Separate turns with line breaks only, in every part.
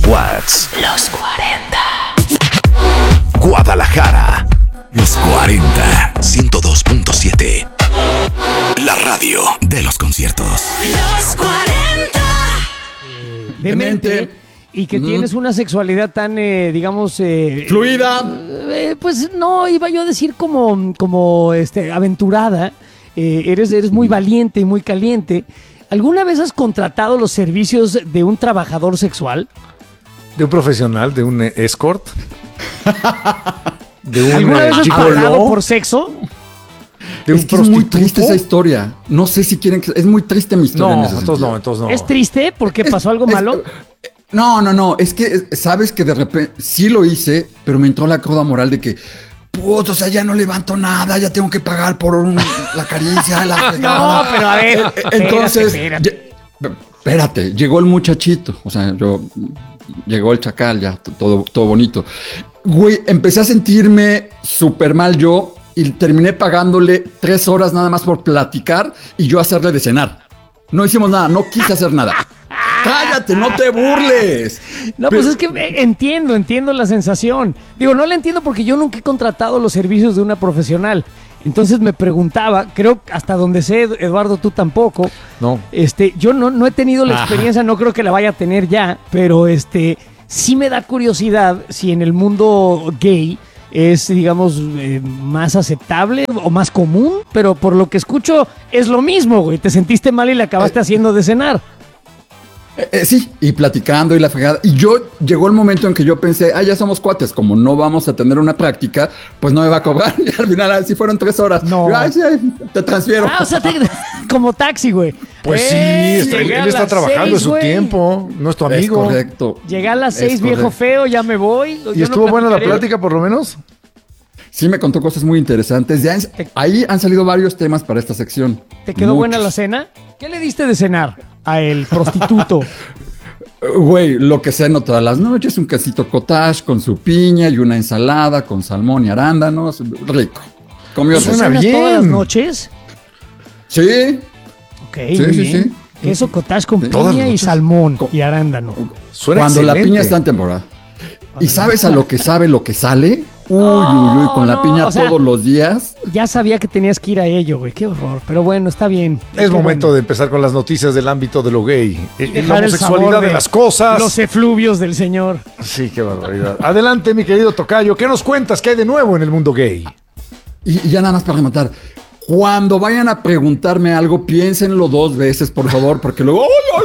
watts.
Los 40.
Guadalajara. Los 40. 102.7. La radio de los conciertos.
Los 40.
Demente. Y que tienes una sexualidad tan, digamos...
fluida.
Pues no, iba yo a decir como aventurada. Eres muy valiente y muy caliente. ¿Alguna vez has contratado los servicios de un trabajador sexual?
De un profesional, de un escort. De un
¿Alguna vez has pagado
gigoló,
por sexo?
de un
Es que es muy
prostituto.
triste esa historia. No sé si quieren que... Es muy triste mi historia
No,
en ese sentido.
entonces no.
¿Es triste porque pasó algo malo?
No. Es que sabes que de repente sí lo hice, pero me entró la cruda moral de que, puto, o sea, ya no levanto nada, ya tengo que pagar por la caricia, la pegada.
No, pero a ver.
Entonces,
espérate.
espérate, llegó el muchachito, o sea, llegó el chacal, ya todo bonito. Güey, empecé a sentirme súper mal yo y terminé pagándole 3 horas nada más por platicar y yo hacerle de cenar. No hicimos nada, no quise hacer nada. ¡Cállate, no te burles!
No, pues es que entiendo la sensación. Digo, no la entiendo porque yo nunca he contratado los servicios de una profesional. Entonces me preguntaba, creo hasta donde sé, Eduardo, tú tampoco.
No.
Yo no he tenido la experiencia, no creo que la vaya a tener ya, pero sí me da curiosidad si en el mundo gay es, digamos, más aceptable o más común, pero por lo que escucho es lo mismo, güey. Te sentiste mal y le acabaste haciendo de cenar.
Sí, y platicando y la fregada. Y llegó el momento en que yo pensé, ya somos cuates, como no vamos a tener una práctica, pues no me va a cobrar. Y al final, así fueron 3 horas.
No.
Yo, sí, te transfiero.
O sea, como taxi, güey.
Pues sí,
llegué a
él está
las
trabajando
6,
en su
güey.
tiempo, no es tu
Es
amigo.
correcto.
Llegué a las
Es
6, viejo
correcto.
feo, ya me voy.
¿Y estuvo buena la plática por lo menos?
Sí, me contó cosas muy interesantes. Ahí han salido varios temas para esta sección.
¿Te quedó
Muchos.
buena la cena? ¿Qué le diste de cenar a el prostituto?
Güey, lo que ceno todas las noches, un quesito cottage con su piña y una ensalada con salmón y arándanos. Rico. Comió
Suena
rico.
¿Cenas
bien.
todas las noches?
Sí.
Ok,
Sí,
muy
sí,
bien.
sí.
Queso cottage con
Todas las
piña y
noches.
salmón y arándano.
Suena
Cuando la
excelente.
piña está en temporada. ¿Y sabes a lo que sabe lo que sale? Uy, con la
no,
piña
o sea,
todos los días.
Ya sabía que tenías que ir a ello, güey. Qué horror. Pero bueno, está bien.
Es momento de empezar con las noticias del ámbito de lo gay. La
dejar el
homosexualidad
sabor
de las cosas.
Los efluvios del señor.
Sí, qué barbaridad. Adelante, mi querido tocayo. ¿Qué nos cuentas? ¿Qué hay de nuevo en el mundo gay?
Y ya nada más para rematar. Cuando vayan a preguntarme algo, piénsenlo 2 veces, por favor, porque luego, ¡ay,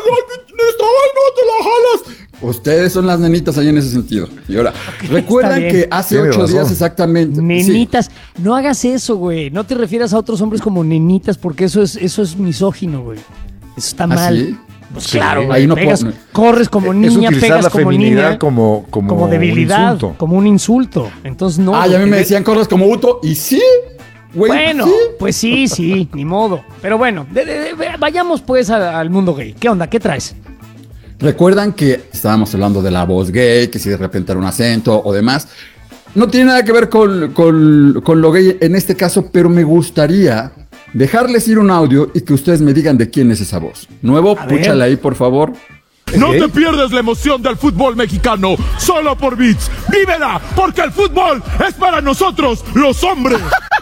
no te la jalas! Ustedes son las nenitas ahí en ese sentido. Y ahora, recuerdan
bien.
que hace
Tienes
8 días
razón.
exactamente.
Nenitas. No hagas eso, güey. No te refieras a otros hombres como nenitas porque eso es misógino, güey. Eso está
¿Ah,
mal.
sí?
Pues
Sí.
claro, güey.
Ahí no
Pegas,
puedo-
corres como
Es
niña,
utilizar
pegas
la
como
feminidad
niña.
como
debilidad,
un insulto.
como un insulto. Entonces no.
Ay, a mí
güey.
me decían corres como Uto, y sí, güey.
Bueno,
sí.
pues sí, ni modo. Pero bueno, vayamos pues al mundo gay. ¿Qué onda? ¿Qué traes?
Recuerdan que estábamos hablando de la voz gay, que si de repente era un acento o demás. No tiene nada que ver con lo gay en este caso, pero me gustaría dejarles ir un audio y que ustedes me digan de quién es esa voz. Nuevo,
A ver.
púchale ahí, por favor.
No
¿Gay?
te pierdas la emoción del fútbol mexicano, solo por Beats. ¡Vívela! Porque el fútbol es para nosotros, los hombres.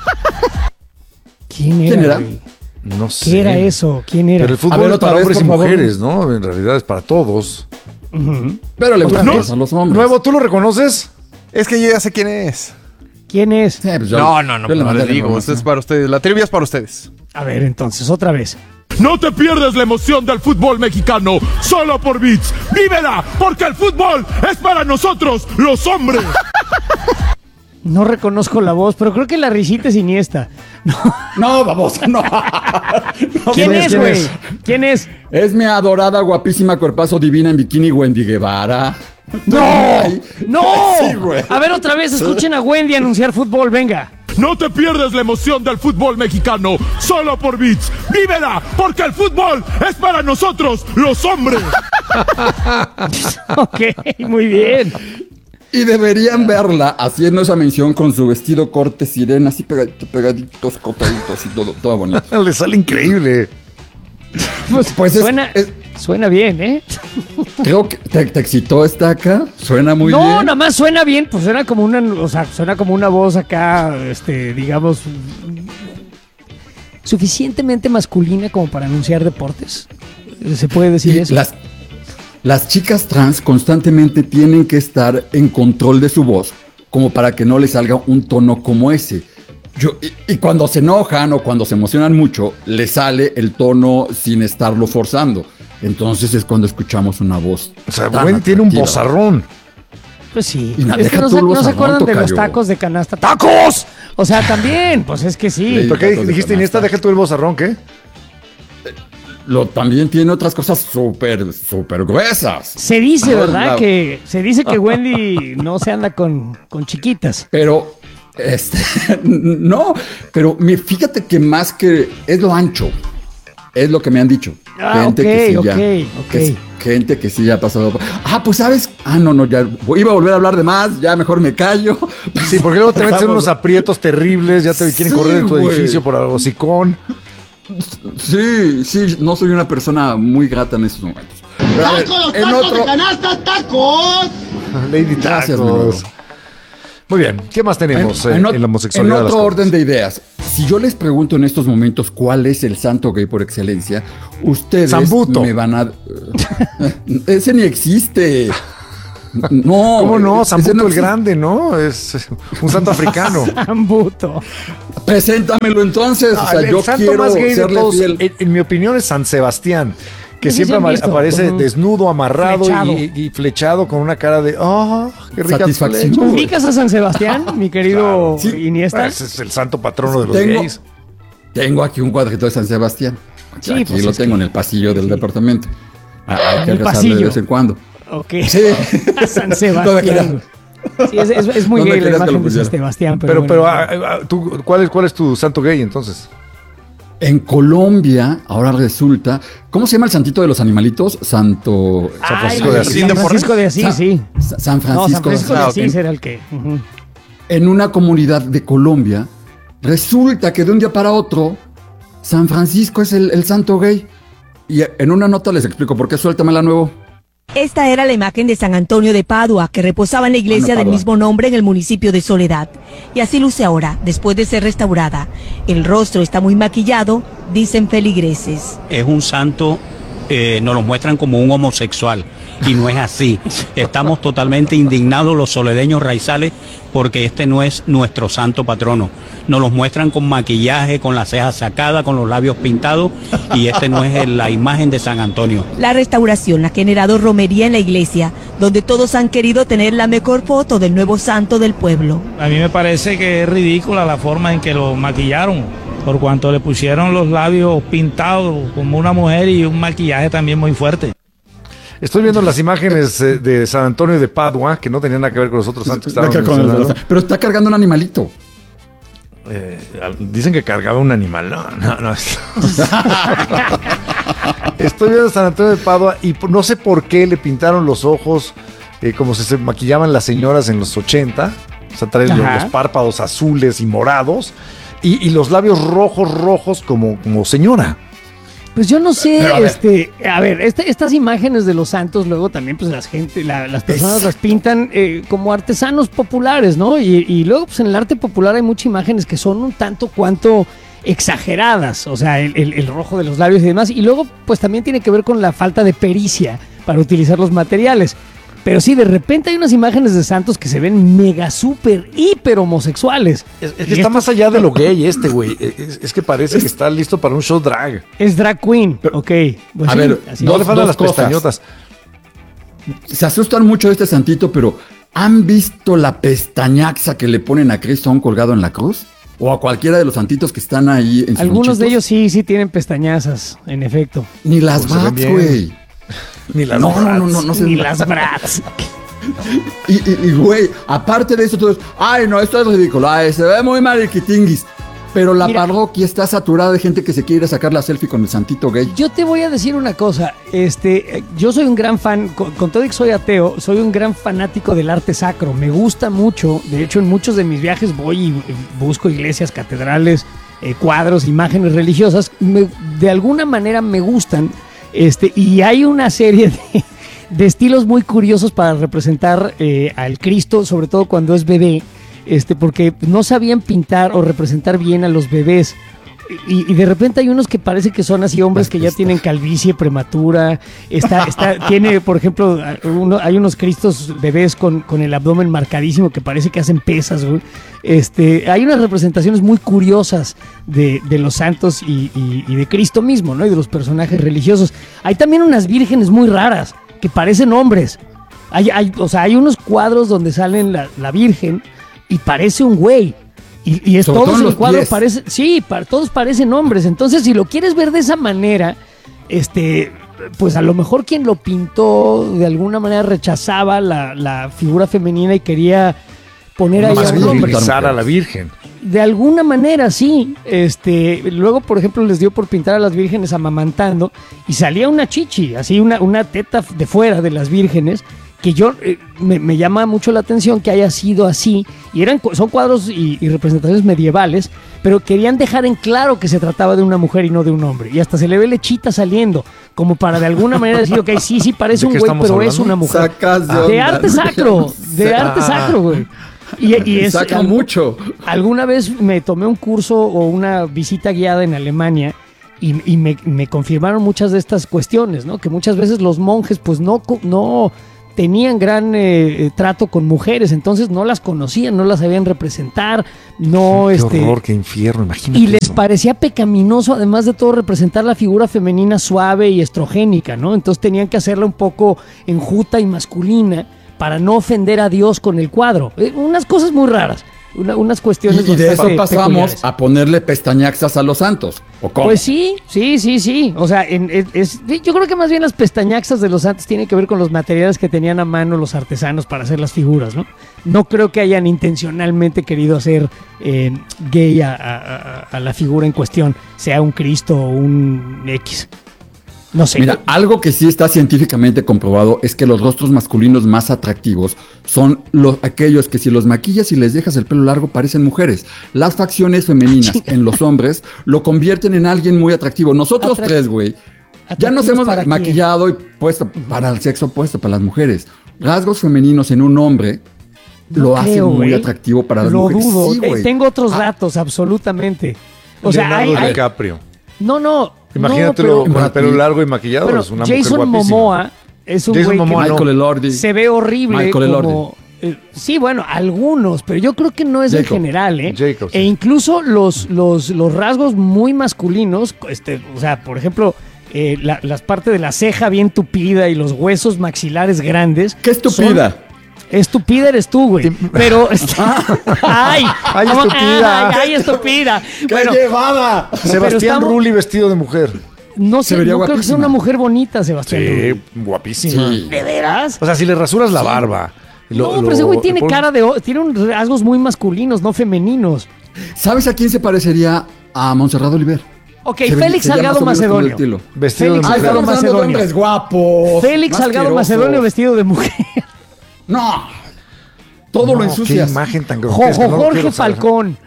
¿Quién era?
¿Quién era?
güey?
No sé.
¿Qué era eso? ¿Quién era?
Pero el
A
fútbol
ver,
es
otra
para
vez,
hombres y
por favor.
mujeres, ¿no? En realidad es para todos.
Pero le gusta
No.
más a los hombres.
Nuevo, ¿tú lo reconoces?
Es que yo ya sé quién es.
¿Quién es?
Sí, pues yo-
No,
yo
no
mandé
les
la
digo.
información.
Esto es para ustedes. La trivia es para ustedes.
A ver, entonces, otra vez.
No te pierdas la emoción del fútbol mexicano, solo por Beats. ¡Vívela! Porque el fútbol es para nosotros, los hombres.
No reconozco la voz, pero creo que la risita es Iniesta.
No, vamos, no.
¿Quién es,
quién
güey?
es?
¿Quién es?
Es mi adorada, guapísima, cuerpazo divina en bikini, Wendy Guevara.
¡No!
Ay,
¡No!
Sí, güey.
A ver, otra vez, escuchen a Wendy anunciar fútbol, venga.
No te pierdas la emoción del fútbol mexicano, solo por Beats. ¡Vívela! Porque el fútbol es para nosotros, los hombres.
Ok, muy bien.
Y deberían verla haciendo esa mención con su vestido corte sirena, así pegaditos, cotaditos y todo bonito.
Le sale increíble.
Pues
Suena, Suena bien, ¿eh?
Creo que te excitó esta acá. Suena muy
No,
bien.
nada más suena bien, pues suena como una voz acá, digamos, suficientemente masculina como para anunciar deportes. ¿Se puede decir
Y
eso?
las chicas trans constantemente tienen que estar en control de su voz como para que no les salga un tono como ese. Y cuando se enojan o cuando se emocionan mucho, les sale el tono sin estarlo forzando. Entonces es cuando escuchamos una voz.
O sea,
tan
Wendy tiene un
atractiva.
vozarrón.
Pues sí.
Y
Es que
deja
no,
tú
se,
el
no se
bozarrón,
acuerdan de los
tocayo.
tacos de canasta. ¡Tacos! O sea, también, pues es que sí.
Sí.
¿Por qué
Tacos de
dijiste Iniesta?
canasta.
Deja tú el vozarrón, ¿qué?
También tiene otras cosas súper gruesas.
Se dice,
Ah,
¿verdad?
la-
Se dice que Wendy no se anda con chiquitas.
Pero, no, pero fíjate que más que es lo ancho, es lo que me han dicho. Gente que sí ya ha pasado. Pues sabes, no, ya iba a volver a hablar de más, ya mejor me callo.
Sí, porque luego te metes en
Vamos.
unos aprietos terribles, ya te quieren
Sí,
correr de tu
güey.
edificio por algo hocicón.
Sí, no soy una persona muy grata en estos momentos. Pero a ver, en otro,
Lady
Gracias,
Tacos.
mi
Muy bien, ¿qué más tenemos
en
en la homosexualidad?
En
de las
otro
cosas?
orden de ideas, si yo les pregunto en estos momentos cuál es el santo gay por excelencia, ustedes
Zambuto.
me van a... Ese ni existe. No.
¿Cómo no?
Ese
Zambuto el
existe.
Grande, ¿no? Es un santo africano.
Zambuto.
Preséntamelo entonces. O sea,
el
yo
santo
quiero
más gay de
serle
todos,
fiel.
en mi opinión, es San Sebastián, que
Ese sí
siempre
han visto.
aparece
Ujú.
desnudo, amarrado
Flechado.
y flechado con una cara de qué rica
Satisfacción.
flecha".
¿Ubicas a San Sebastián, mi querido
Sí.
Iniesta?
Ese es el santo patrono de los
Tengo,
gays.
tengo aquí un cuadrito de San Sebastián.
Sí,
Aquí
pues
lo
es
tengo
que-
en el pasillo del departamento. Hay que
el
rezarle
pasillo.
de vez en cuando.
Ok.
Sí.
San
No me
Sebastián.
querías-
Sí, es muy
¿Dónde
gay la
querías que
imagen
lo
de San
pusiera?
Sebastián.
Pero
bueno.
¿tú, ¿cuál es tu santo gay entonces?
En Colombia, ahora resulta, ¿cómo se llama el santito de los animalitos? San Francisco de Asís.
San Francisco de Asís, sí.
San
No, San
Francisco de
Francisco de
Asís.
Asís era el que. Ujú.
En una comunidad de Colombia, resulta que de un día para otro, San Francisco es el santo gay. Y en una nota les explico por qué, suéltamela nuevo.
Esta era la imagen de San Antonio de Padua, que reposaba en la iglesia del
Padua.
mismo nombre en el municipio de Soledad. Y así luce ahora, después de ser restaurada. El rostro está muy maquillado, dicen feligreses.
Es un santo, nos lo muestran como un homosexual y no es así. Estamos totalmente indignados los soledeños raizales porque este no es nuestro santo patrono. Nos los muestran con maquillaje, con las cejas sacadas, con los labios pintados y este no es la imagen de San Antonio.
La restauración ha generado romería en la iglesia, donde todos han querido tener la mejor foto del nuevo santo del pueblo.
A mí me parece que es ridícula la forma en que lo maquillaron, por cuanto le pusieron los labios pintados como una mujer y un maquillaje también muy fuerte.
Estoy viendo las imágenes de San Antonio de Padua, que no tenían nada que ver con los otros santos que estaban mencionando.
Pero está cargando un animalito.
Dicen que cargaba un animal. No. Estoy viendo San Antonio de Padua y no sé por qué le pintaron los ojos como si se maquillaban las señoras en los 80. O sea, traen los párpados azules y morados y los labios rojos como señora.
Pues yo no sé,
Pero,
estas imágenes de los santos luego también pues las personas las pintan como artesanos populares, ¿no? Y luego pues en el arte popular hay muchas imágenes que son un tanto cuanto exageradas, o sea, el rojo de los labios y demás, y luego pues también tiene que ver con la falta de pericia para utilizar los materiales. Pero sí, de repente hay unas imágenes de santos que se ven mega, súper, hiper homosexuales.
Es que está más allá de lo gay güey. Es que parece que está listo para un show drag.
Es drag queen, ok. Pues
a
sí,
ver,
así
No
es.
le faltan
dos
las
cosas.
pestañotas.
Se asustan mucho de este santito, pero ¿han visto la pestañaxa que le ponen a Cristo aún colgado en la cruz? ¿O a cualquiera de los santitos que están ahí en sus
Algunos de
lonchitos?
ellos sí tienen pestañazas, en efecto.
Ni las
Pues se ven
bats,
bien.
güey.
Ni las
No se
Ni
ven.
las brats.
Y, güey, aparte de eso, todos, ay, no, esto es ridículo, ay, se ve muy mariquitinguis. Pero la
Mira.
parroquia está saturada de gente que se quiere ir a sacar la selfie con el santito gay.
Yo te voy a decir una cosa, yo soy un gran fan, con todo y que soy ateo, soy un gran fanático del arte sacro, me gusta mucho, de hecho en muchos de mis viajes voy y busco iglesias, catedrales, cuadros, imágenes religiosas, de alguna manera me gustan, Y hay una serie de estilos muy curiosos para representar al Cristo, sobre todo cuando es bebé, porque no sabían pintar o representar bien a los bebés. Y de repente hay unos que parece que son así hombres que ya tienen calvicie prematura. Tiene, por ejemplo, hay unos Cristos bebés con el abdomen marcadísimo que parece que hacen pesas, güey. Hay unas representaciones muy curiosas de los santos y de Cristo mismo, ¿no? Y de los personajes religiosos. Hay también unas vírgenes muy raras que parecen hombres. Hay unos cuadros donde salen la Virgen y parece un güey. Y todos el cuadro parece, todos parecen hombres. Entonces, si lo quieres ver de esa manera, pues a lo mejor quien lo pintó de alguna manera rechazaba la figura femenina y quería poner ahí a un hombre.
A la Virgen.
De alguna manera, sí. Luego, por ejemplo, les dio por pintar a las vírgenes amamantando y salía una chichi, así una teta de fuera de las vírgenes, que me llama mucho la atención que haya sido así, y son cuadros y representaciones medievales, pero querían dejar en claro que se trataba de una mujer y no de un hombre, y hasta se le ve lechita saliendo, como para de alguna manera decir, ok, sí, parece un güey, pero hablando? Es una mujer. De arte sacro, güey. Y
saca mucho.
Alguna vez me tomé un curso o una visita guiada en Alemania, y me confirmaron muchas de estas cuestiones, ¿no? Que muchas veces los monjes pues no tenían gran trato con mujeres, entonces no las conocían, no las sabían representar, no
qué horror, qué infierno, imagínate.
Y les parecía pecaminoso, además de todo, representar la figura femenina suave y estrogénica, ¿no? Entonces tenían que hacerla un poco enjuta y masculina para no ofender a Dios con el cuadro. Unas cosas muy raras. Unas cuestiones
y de eso pasamos
peculiares.
A ponerle pestañaxas a los santos, ¿o cómo?
Pues sí. O sea, yo creo que más bien las pestañaxas de los santos tienen que ver con los materiales que tenían a mano los artesanos para hacer las figuras, ¿no? No creo que hayan intencionalmente querido hacer gay a la figura en cuestión, sea un Cristo o un X. No sé.
Mira, algo que sí está científicamente comprobado es que los rostros masculinos más atractivos son aquellos que si los maquillas y les dejas el pelo largo parecen mujeres. Las facciones femeninas en los hombres lo convierten en alguien muy atractivo. Nosotros tres, güey, ya nos hemos maquillado y puesto para el sexo opuesto, para las mujeres. Rasgos femeninos en un hombre lo hacen muy atractivo para las mujeres.
Lo dudo.
Sí,
tengo otros datos, absolutamente. O sea,
DiCaprio.
No.
Imagínatelo con el pelo largo y maquillado.
Bueno,
es una
Jason
mujer
Momoa es un
Jason
güey
Momoa,
que
Michael Elordi.
se ve horrible.
Michael Elordi.
Sí, bueno, algunos, pero yo creo que no es en general, ¿eh?
Jacob, sí.
E incluso los rasgos muy masculinos, o sea, por ejemplo, las partes de la ceja bien tupida y los huesos maxilares grandes.
¡Qué estúpida!
Estúpida eres tú, güey. Pero ¡Ay,
estúpida!
¡Ay, estúpida!
¡Qué llevada!
Sebastián Rulli vestido de mujer.
No sé, no creo que sea una mujer bonita, Sebastián.
Sí, guapísima.
Sí.
¿De veras?
O sea, si le rasuras la barba.
Pero ese güey tiene tiene unos rasgos muy masculinos, no femeninos.
¿Sabes a quién se parecería? A Montserrat Oliver.
Ok, Félix Salgado Macedonio.
Vestido de mujer.
Salgado Macedonio.
Hombres guapos.
Félix Salgado Macedonio vestido de mujer.
No. Todo lo ensucias.
Qué imagen tan grotesca.
Jorge Falcón.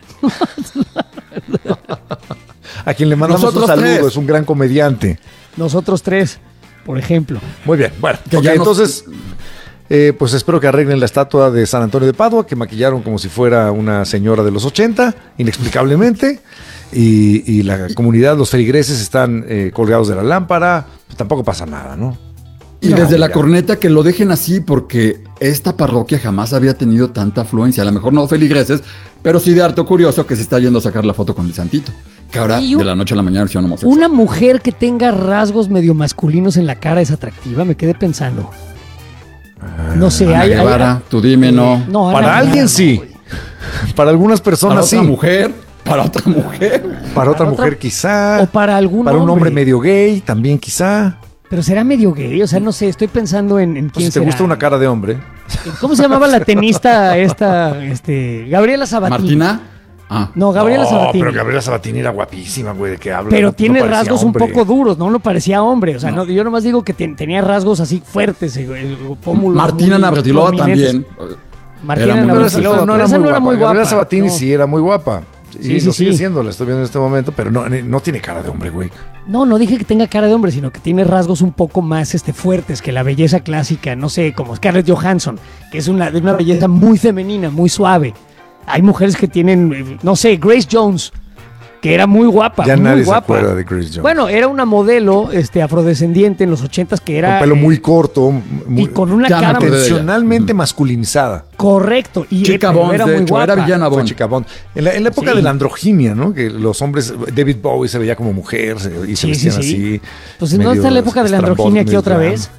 A quien le mandamos un saludo, es un gran comediante.
Nosotros tres, por ejemplo.
Muy bien, bueno. Entonces, pues espero que arreglen la estatua de San Antonio de Padua, que maquillaron como si fuera una señora de los 80, inexplicablemente. Y la comunidad, los feligreses están colgados de la lámpara. Pues tampoco pasa nada, ¿no?
Y desde la corneta que lo dejen así, porque esta parroquia jamás había tenido tanta afluencia. A lo mejor no feligreses, pero sí de harto curioso que se está yendo a sacar la foto con el santito. Que ahora, de la noche a la mañana, versión homosexual.
Una mujer que tenga rasgos medio masculinos en la cara es atractiva, me quedé pensando. No sé,
Ana Guevara, tú dime, no.
Para alguien sí. Para algunas personas sí.
Para otra mujer. Para otra mujer.
Para otra mujer quizá.
O para algún
Para un hombre medio gay también quizá.
Pero será medio gay, o sea, no sé, estoy pensando en quién
pues si te
será.
gusta una cara de hombre.
¿Cómo se llamaba la tenista esta, Gabriela Sabatini?
¿Martina?
No, Gabriela Sabatini.
Pero Gabriela Sabatini era guapísima, güey, ¿de qué habla?
Pero tiene rasgos un poco duros, no parecía hombre, o sea, no, yo nomás digo que tenía rasgos así fuertes, el pómulo.
Martina Navratilova también.
Martina Navratilova,
no era muy guapa. Gabriela Sabatini sí era muy guapa. Y lo sigue siendo, la estoy viendo en este momento, pero no tiene cara de hombre, güey.
No dije que tenga cara de hombre, sino que tiene rasgos un poco más fuertes que la belleza clásica, no sé, como Scarlett Johansson, que es una belleza muy femenina, muy suave. Hay mujeres que tienen, no sé, Grace Jones, que era muy guapa.
Ya
muy
nadie
guapa.
se acuerda de Grace Jones.
Bueno, era una modelo afrodescendiente en los 80s que era...
Con pelo muy corto.
y con una cara
intencionalmente masculinizada.
Correcto. Y
Chica Bond,
era
de
muy
hecho,
guapa.
era villana Bond.
Chica Bond. En la época de la androginia, ¿no? Que los hombres... David Bowie se veía como mujer y se vestían así.
Pues no está la época de la androginia aquí otra vez.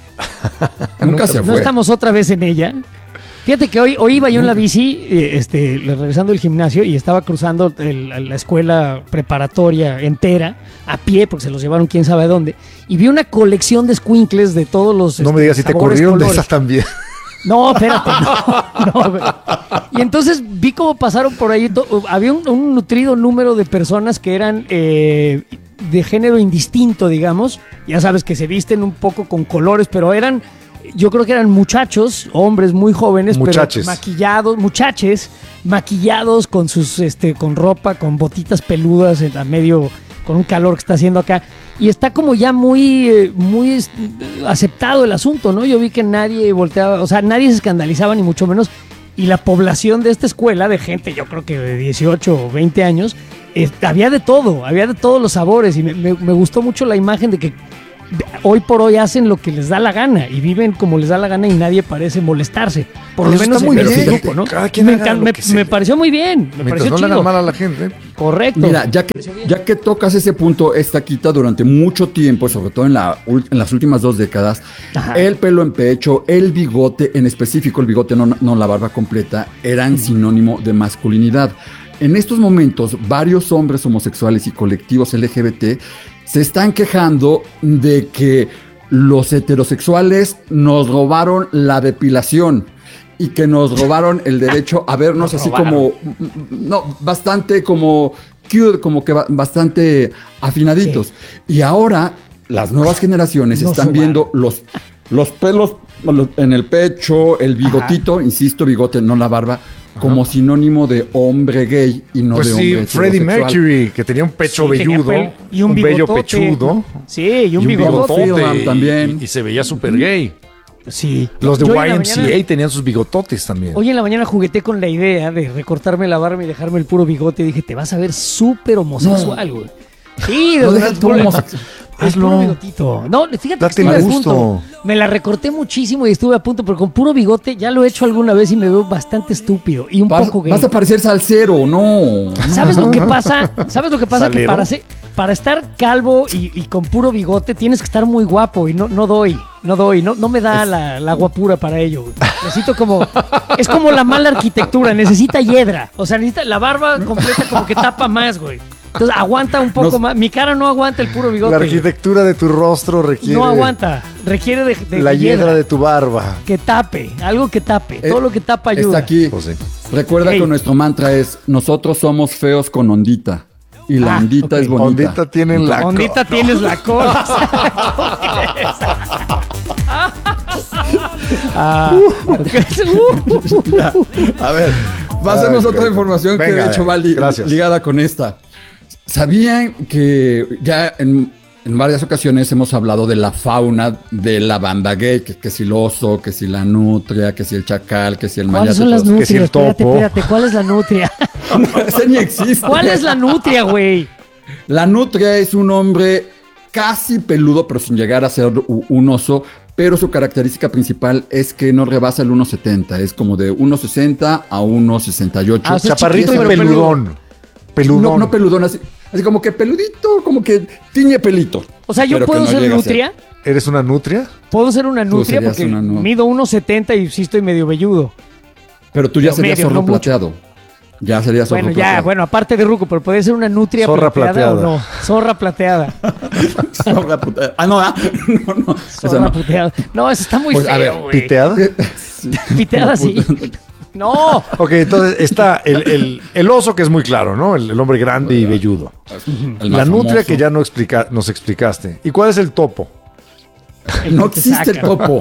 Nunca se fue.
No estamos otra vez en ella. Fíjate que hoy iba yo en la bici, regresando del gimnasio, y estaba cruzando la escuela preparatoria entera, a pie, porque se los llevaron quién sabe dónde, y vi una colección de escuincles de todos los
No me digas si te corrieron
colores.
de esas también.
No, espérate, no. Y entonces vi cómo pasaron por ahí, había un nutrido número de personas que eran de género indistinto, digamos, ya sabes que se visten un poco con colores, pero yo creo que eran muchachos, hombres muy jóvenes,
Muchaches.
pero maquillados con sus con ropa, con botitas peludas con un calor que está haciendo acá. Y está como ya muy aceptado el asunto, ¿no? Yo vi que nadie volteaba, o sea, nadie se escandalizaba ni mucho menos. Y la población de esta escuela, de gente, yo creo que de 18 o 20 años, había de todos los sabores. Y me gustó mucho la imagen de que hoy por hoy hacen lo que les da la gana y viven como les da la gana y nadie parece molestarse. Por lo menos
muy
en
bien.
ese grupo, ¿no?
Cada quien haga lo que
Me pareció muy bien. Me pareció
no
chido.
le hagan mal a la gente.
Correcto.
Mira, ya que tocas ese punto, esta quita durante mucho tiempo, sobre todo en las últimas 2 décadas,
Ajá.
el pelo en pecho, el bigote, en específico el bigote, no la barba completa, eran sinónimo de masculinidad. En estos momentos, varios hombres homosexuales y colectivos LGBT se están quejando de que los heterosexuales nos robaron la depilación y que nos robaron el derecho a vernos así como, bastante como cute, como que bastante afinaditos. Sí. Y ahora las nuevas generaciones están viendo los pelos en el pecho, el bigotito, insisto, bigote, no la barba, como sinónimo de hombre gay y no de hombre heterosexual.
Freddie Mercury, que tenía un pecho velludo,
y un
bello pechudo.
Sí, y un bigotote.
También. Y se veía súper gay.
Sí.
Los de YMCA tenían sus bigototes también.
Hoy en la mañana jugueté con la idea de recortarme la barba y dejarme el puro bigote. Y dije, te vas a ver súper homosexual, güey. Sí, de verdad. Es puro bigotito. No, fíjate que estuve a punto. Me la recorté muchísimo y estuve a punto, pero con puro bigote ya lo he hecho alguna vez y me veo bastante estúpido y un poco gay.
Vas a parecer salsero, no.
¿Sabes lo que pasa? Que para estar calvo y con puro bigote tienes que estar muy guapo y no me da la guapura para ello. Necesito es como la mala arquitectura, necesita hiedra. O sea, necesita la barba completa como que tapa más, güey. Entonces aguanta un poco más. Mi cara no aguanta el puro bigote.
La arquitectura de tu rostro requiere...
No aguanta. Requiere de
la hiedra de tu barba.
Que tape. Algo que tape. Todo lo que tapa ayuda.
Está aquí. Pues sí. Recuerda que nuestro mantra es: nosotros somos feos con ondita. Y la ondita es bonita.
Ondita tienen la
ondita tienes la cola.
A ver, pasemos otra información que de hecho va ligada con esta. ¿Sabían que ya en varias ocasiones hemos hablado de la fauna de la banda gay? Que si el oso, que si la nutria, que si el chacal, que si el mayate.
¿Cuáles son las nutrias?
Que si el topo.
Espérate, ¿cuál es la nutria?
Ese ni existe.
¿Cuál es la nutria, güey?
La nutria es un hombre casi peludo, pero sin llegar a ser un oso. Pero su característica principal es que no rebasa el 1.70. Es como de 1.60 a 1.68.
Chaparrito y peludón. Peludón.
No peludón, así como que peludito, como que tiñe pelito.
O sea, ¿yo puedo ser nutria?
¿Eres una nutria?
Puedo ser una nutria porque mido 1.70 y sí estoy medio velludo.
Pero tú ya serías zorro plateado. Ya serías zorro plateado.
Bueno, aparte de ruco, pero puede ser una nutria plateada o no. Zorra plateada.
Zorra plateada. No.
Zorra plateada. No, eso está muy feo, güey.
¿Piteada?
Piteada, sí. No.
Ok, entonces está el oso, que es muy claro, ¿no? El hombre grande y velludo. La nutria, que ya nos explicaste. ¿Y cuál es el topo?
No existe el topo.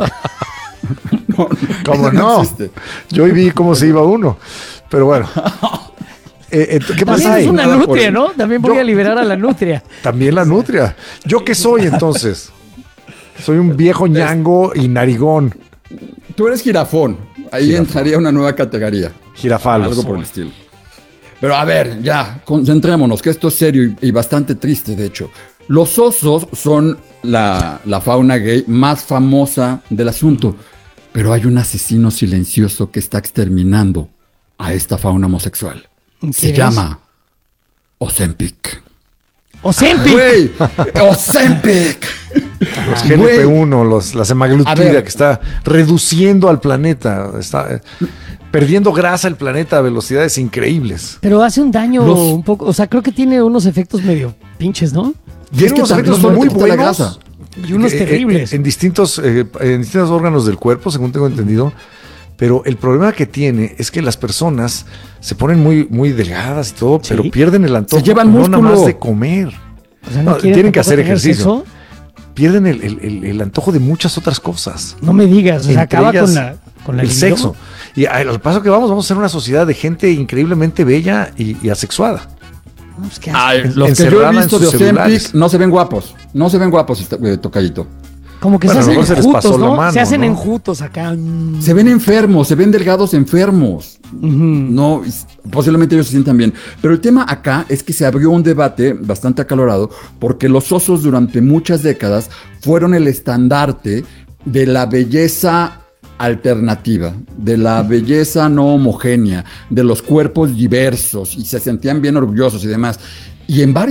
¿Cómo no? Yo vi cómo se iba uno. Pero bueno. ¿Qué más
También
hay?
es una
Nada por
nutria,
él.
¿no? También voy a liberar a la nutria.
También la nutria. ¿Yo qué soy entonces? Soy un viejo ñango y narigón.
Tú eres jirafón. Ahí entraría una nueva categoría.
Girafalos.
Algo por el estilo. Pero a ver, ya, concentrémonos, que esto es serio y bastante triste, de hecho. Los osos son la fauna gay más famosa del asunto, pero hay un asesino silencioso que está exterminando a esta fauna homosexual. Se llama Ozempic.
¡Ozempic!
¡Güey! ¡Ozempic!
Los GLP-1, la
A
semaglutida
ver.
que está reduciendo al planeta. Está perdiendo grasa el planeta a velocidades increíbles.
Pero hace un daño
Los-
un poco. O sea, creo que tiene unos efectos medio pinches, ¿no?
Y es que unos efectos muy
la
buenos
grasa.
Y unos terribles.
en distintos órganos del cuerpo, según tengo entendido. Pero el problema que tiene es que las personas se ponen muy, muy delgadas y todo,
Sí.
pero pierden el antojo.
Se llevan
no nada más
músculo.
de comer.
O sea,
No, tienen que
tampoco
hacer
tener
ejercicio.
sexo.
Pierden el antojo de muchas otras cosas.
No me digas, o sea,
Entre
acaba
ellas,
con la
el
libido.
sexo. Y al paso que vamos a ser una sociedad de gente increíblemente bella y asexuada.
No, pues, qué
Ay,
asco.
los que yo he
Encerrada en
visto de
sus
Ozempic
celulares.
no se ven guapos. No se ven guapos, tocallito.
Como que
Bueno, a
se
lo
hacen
mejor se les pasó
enjutos,
la
¿no?
mano,
Se hacen
¿no?
enjutos acá.
Se ven enfermos, se ven delgados enfermos. No, posiblemente ellos se sientan bien. Pero el tema acá es que se abrió un debate bastante acalorado porque los osos durante muchas décadas fueron el estandarte de la belleza alternativa, de la belleza no homogénea, de los cuerpos diversos y se sentían bien orgullosos y demás. Y en varios